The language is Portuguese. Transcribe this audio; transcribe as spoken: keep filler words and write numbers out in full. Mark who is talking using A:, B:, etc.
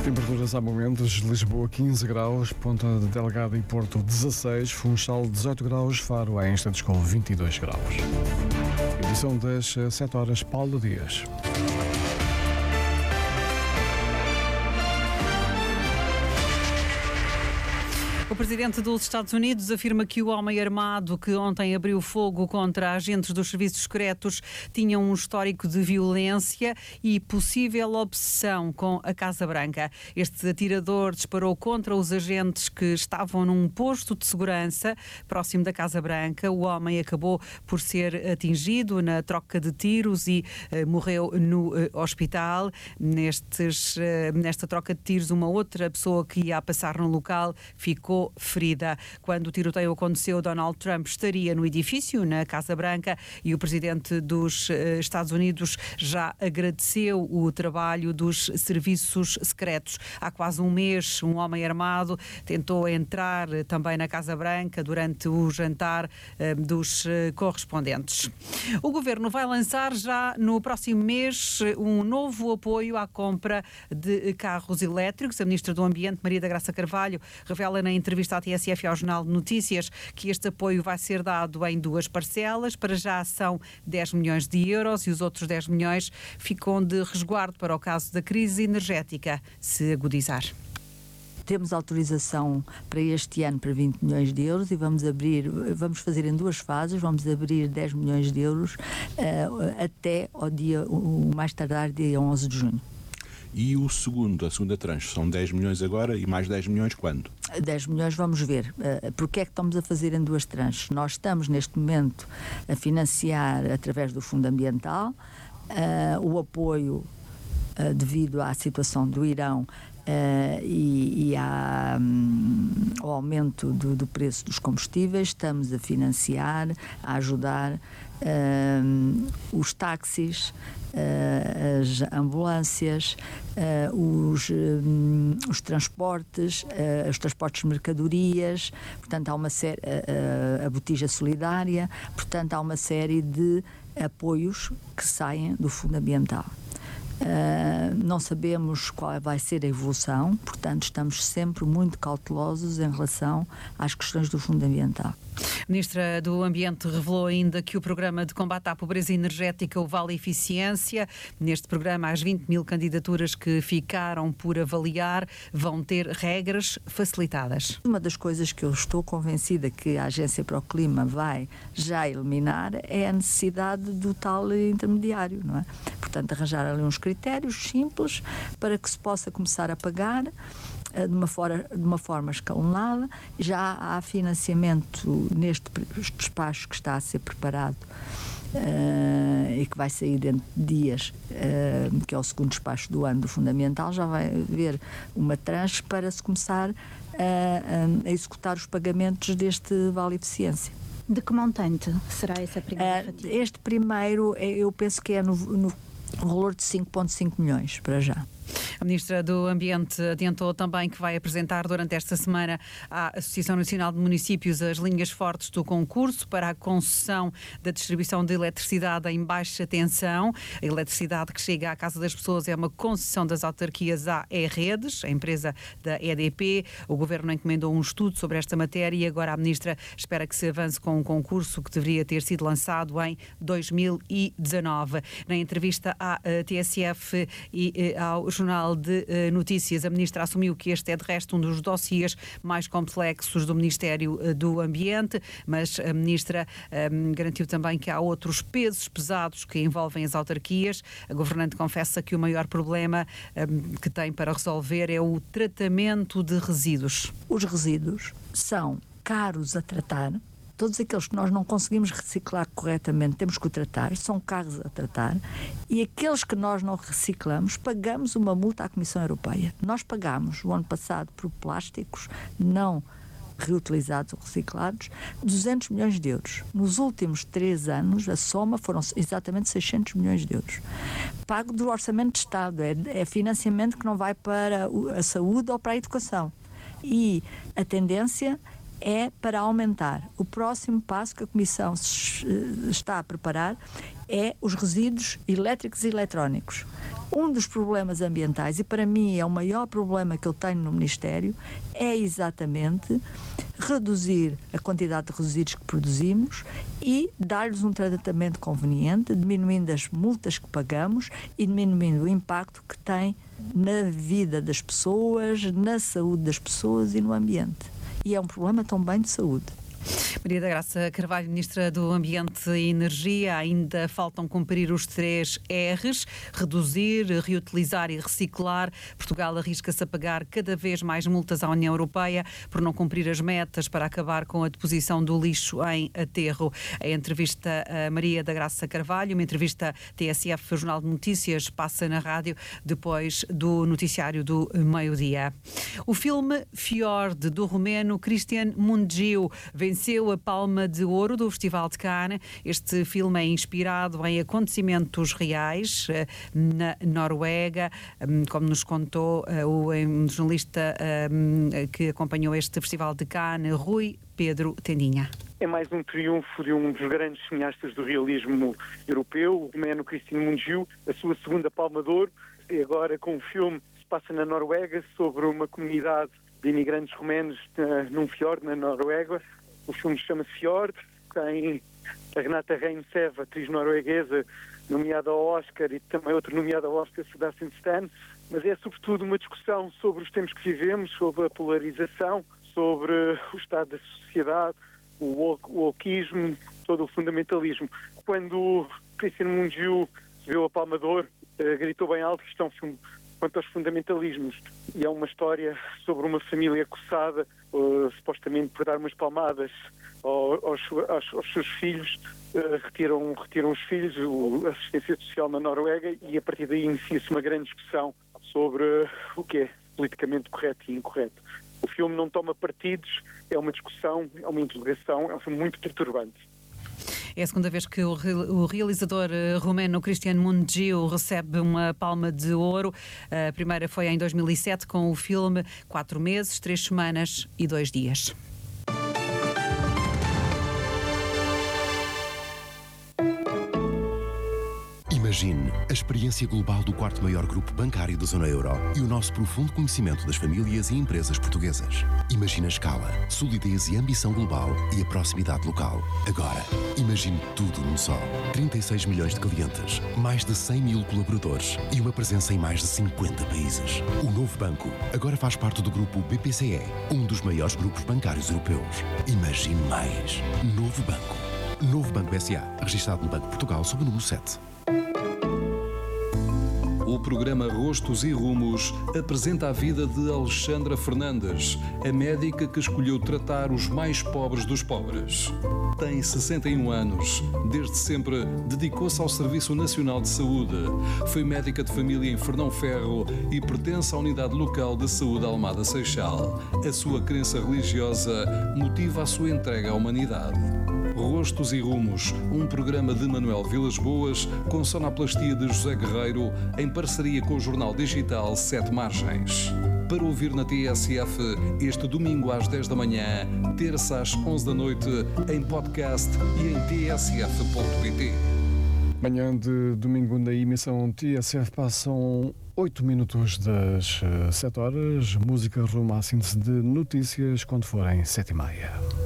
A: Temperaturas há momentos: Lisboa quinze graus, Ponta Delgada e Porto dezasseis, Funchal dezoito graus, Faro há instantes com vinte e dois graus. Edição das sete horas, Paulo Dias.
B: O presidente dos Estados Unidos afirma que o homem armado que ontem abriu fogo contra agentes dos serviços secretos tinha um histórico de violência e possível obsessão com a Casa Branca. Este atirador disparou contra os agentes que estavam num posto de segurança próximo da Casa Branca. O homem acabou por ser atingido na troca de tiros e uh, morreu no uh, hospital. Nestes, uh, nesta troca de tiros, uma outra pessoa que ia a passar no local ficou ferida. Quando o tiroteio aconteceu, Donald Trump estaria no edifício, na Casa Branca, e o presidente dos Estados Unidos já agradeceu o trabalho dos serviços secretos. Há quase um mês, um homem armado tentou entrar também na Casa Branca durante o jantar eh, dos correspondentes. O governo vai lançar já no próximo mês um novo apoio à compra de carros elétricos. A ministra do Ambiente, Maria da Graça Carvalho, revela na entrevista à T S F e ao Jornal de Notícias que este apoio vai ser dado em duas parcelas. Para já são dez milhões de euros e os outros dez milhões ficam de resguardo para o caso da crise energética se agudizar.
C: Temos autorização para este ano para vinte milhões de euros e vamos abrir, vamos fazer em duas fases, vamos abrir dez milhões de euros uh, até ao dia, o mais tardar, dia onze de junho.
D: E o segundo, a segunda tranche, são dez milhões agora e mais dez milhões quando?
C: dez milhões, vamos ver. Uh, porque é que estamos a fazer em duas tranches? Nós estamos neste momento a financiar através do Fundo Ambiental uh, o apoio uh, devido à situação do Irão Uh, e, e à, um, ao aumento do, do preço dos combustíveis. Estamos a financiar, a ajudar uh, os táxis, uh, as ambulâncias, uh, os, um, os transportes, uh, os transportes de mercadorias, portanto há uma série, uh, a botija solidária, portanto há uma série de apoios que saem do Fundo Ambiental. Uh, não sabemos qual vai ser a evolução, portanto estamos sempre muito cautelosos em relação às questões do Fundo Ambiental.
B: A Ministra do Ambiente revelou ainda que o programa de combate à pobreza energética, o Vale Eficiência, neste programa as vinte mil candidaturas que ficaram por avaliar vão ter regras facilitadas.
C: Uma das coisas que eu estou convencida que a Agência para o Clima vai já eliminar é a necessidade do tal intermediário, não é? Portanto, arranjar ali uns critérios simples para que se possa começar a pagar de uma, fora, de uma forma escalonada. Já há financiamento neste despacho que está a ser preparado uh, e que vai sair dentro de dias, uh, que é o segundo despacho do ano do Fundamental. Já vai haver uma tranche para se começar a, a executar os pagamentos deste Vale Eficiência.
E: De que montante será essa primeira
C: uh,
E: fatia?
C: Este primeiro, eu penso que é no, no valor de cinco vírgula cinco milhões para já.
B: A Ministra do Ambiente adiantou também que vai apresentar durante esta semana à Associação Nacional de Municípios as linhas fortes do concurso para a concessão da distribuição de eletricidade em baixa tensão. A eletricidade que chega à casa das pessoas é uma concessão das autarquias à E-Redes, a empresa da E D P. O Governo encomendou um estudo sobre esta matéria e agora a Ministra espera que se avance com um concurso que deveria ter sido lançado em dois mil e dezanove. Na entrevista à T S F e ao Jornal de Notícias, a Ministra assumiu que este é de resto um dos dossiês mais complexos do Ministério do Ambiente, mas a Ministra um, garantiu também que há outros pesos pesados que envolvem as autarquias. A governante confessa que o maior problema um, que tem para resolver é o tratamento de resíduos.
C: Os resíduos são caros a tratar. Todos aqueles que nós não conseguimos reciclar corretamente, temos que o tratar, são caros a tratar, e aqueles que nós não reciclamos, pagamos uma multa à Comissão Europeia. Nós pagamos, o ano passado, por plásticos não reutilizados ou reciclados, duzentos milhões de euros. Nos últimos três anos, a soma foram exatamente seiscentos milhões de euros. Pago do Orçamento de Estado, é, é financiamento que não vai para a saúde ou para a educação. E a tendência é para aumentar. O próximo passo que a Comissão está a preparar é os resíduos elétricos e eletrónicos, Um dos problemas ambientais, e para mim é o maior problema que eu tenho no Ministério, é exatamente reduzir a quantidade de resíduos que produzimos e dar-lhes um tratamento conveniente, diminuindo as multas que pagamos e diminuindo o impacto que tem na vida das pessoas, na saúde das pessoas e no ambiente. E é um problema também de saúde.
B: Maria da Graça Carvalho, Ministra do Ambiente e Energia, ainda faltam cumprir os três R's: reduzir, reutilizar e reciclar. Portugal arrisca-se a pagar cada vez mais multas à União Europeia por não cumprir as metas para acabar com a deposição do lixo em aterro. A entrevista a Maria da Graça Carvalho, uma entrevista T S F Jornal de Notícias, passa na rádio depois do noticiário do meio-dia. O filme Fjord, do romeno Cristian Mungiu, venceu a Palma de Ouro do Festival de Cannes. Este filme é inspirado em acontecimentos reais na Noruega, como nos contou o jornalista que acompanhou este Festival de Cannes, Rui Pedro Tendinha.
F: É mais um triunfo de um dos grandes cineastas do realismo europeu, o romeno Cristian Mungiu, a sua segunda Palma de Ouro, e agora com um filme que se passa na Noruega sobre uma comunidade de imigrantes romenos uh, num fiord na Noruega. O filme chama-se Fjord, tem a Renata Reinseva, atriz norueguesa, nomeada ao Oscar, e também outro nomeado ao Oscar, Sebastian Stan, mas é sobretudo uma discussão sobre os tempos que vivemos, sobre a polarização, sobre o estado da sociedade, o wokeismo, todo o fundamentalismo. Quando Cristian Mungiu viu a Palma de Ouro, gritou bem alto que isto é um filme quanto aos fundamentalismos, e é uma história sobre uma família acossada, uh, supostamente por dar umas palmadas ao, aos, aos, aos seus filhos, uh, retiram, retiram os filhos, o, a assistência social na Noruega, e a partir daí inicia-se uma grande discussão sobre uh, o que é politicamente correto e incorreto. O filme não toma partidos, é uma discussão, é uma interrogação, é um filme muito perturbante.
B: É a segunda vez que o, o realizador romeno Cristian Mungiu recebe uma Palma de Ouro. A primeira foi em dois mil e sete com o filme Quatro Meses, Três Semanas e Dois Dias.
G: Imagine a experiência global do quarto maior grupo bancário da zona euro e o nosso profundo conhecimento das famílias e empresas portuguesas. Imagine a escala, solidez e ambição global e a proximidade local. Agora, imagine tudo num só. trinta e seis milhões de clientes, mais de cem mil colaboradores e uma presença em mais de cinquenta países. O novo banco agora faz parte do grupo B P C E, um dos maiores grupos bancários europeus. Imagine mais. Novo Banco. Novo Banco S A, registado no Banco de Portugal sob o número sete.
H: O programa Rostos e Rumos apresenta a vida de Alexandra Fernandes, a médica que escolheu tratar os mais pobres dos pobres. Tem sessenta e um anos. Desde sempre dedicou-se ao Serviço Nacional de Saúde. Foi médica de família em Fernão Ferro e pertence à Unidade Local de Saúde Almada Seixal. A sua crença religiosa motiva a sua entrega à humanidade. Rostos e Rumos, um programa de Manuel Vilas Boas com sonoplastia de José Guerreiro em parceria com o jornal digital Sete Margens. Para ouvir na T S F este domingo às dez da manhã, terça às onze da noite, em podcast e em t s f ponto p t.
A: Manhã de domingo na emissão T S F passam oito minutos das sete horas. Música rumo à síntese de notícias quando forem sete e meia.